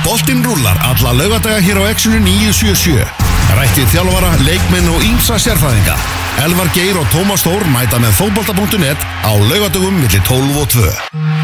Boltinn rúllar alla laugadaga hér á Exxonu 977. Rættið þjálfara, leikmenn og ýmsa sérfræðinga. Elvar Geir og Tómas Þór mæta með fótbolta.net á laugadögum milli 12 og 2.